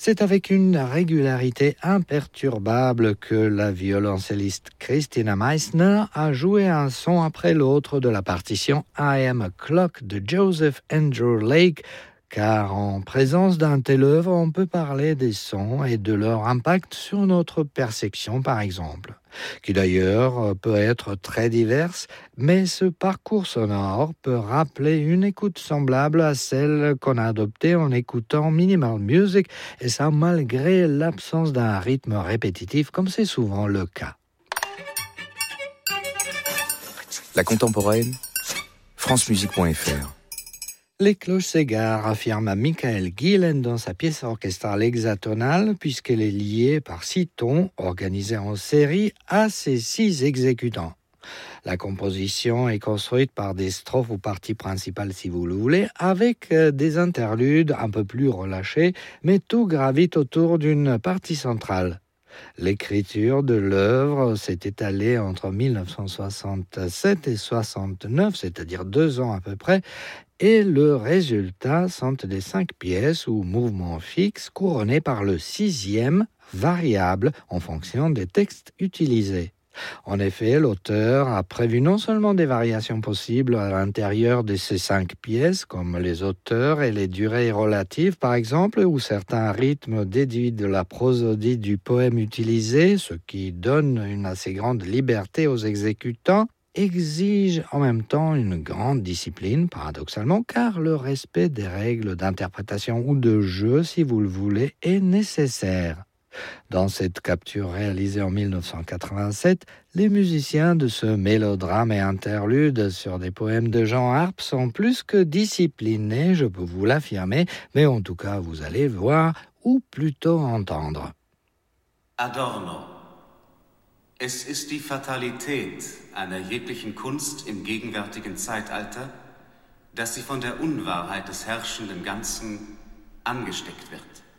C'est avec une régularité imperturbable que la violoncelliste Christina Meissner a joué un son après l'autre de la partition I Am a Clock de Joseph Andrew Lake, car en présence d'un tel œuvre, on peut parler des sons et de leur impact sur notre perception, par exemple, qui d'ailleurs peut être très diverse, mais ce parcours sonore peut rappeler une écoute semblable à celle qu'on a adoptée en écoutant minimal music, et ça malgré l'absence d'un rythme répétitif, comme c'est souvent le cas. La contemporaine, francemusique.fr. Les cloches-cigares, affirme Michael Gillen dans sa pièce orchestrale hexatonale, puisqu'elle est liée par 6 tons organisés en série à ces 6 exécutants. La composition est construite par des strophes ou parties principales, si vous le voulez, avec des interludes un peu plus relâchés, mais tout gravite autour d'une partie centrale. L'écriture de l'œuvre s'est étalée entre 1967 et 1969, c'est-à-dire 2 ans à peu près, et le résultat sont des 5 pièces ou mouvements fixes couronnés par le 6e variable en fonction des textes utilisés. En effet, l'auteur a prévu non seulement des variations possibles à l'intérieur de ces 5 pièces, comme les auteurs et les durées relatives par exemple, ou certains rythmes déduits de la prosodie du poème utilisé, ce qui donne une assez grande liberté aux exécutants, exige en même temps une grande discipline, paradoxalement, car le respect des règles d'interprétation ou de jeu, si vous le voulez, est nécessaire. Dans cette capture réalisée en 1987, les musiciens de ce mélodrame et interlude sur des poèmes de Jean Arp sont plus que disciplinés, je peux vous l'affirmer, mais en tout cas vous allez voir, ou plutôt entendre. Adorno. Es ist die Fatalität einer jeglichen Kunst im gegenwärtigen Zeitalter, dass sie von der Unwahrheit des herrschenden Ganzen angesteckt wird.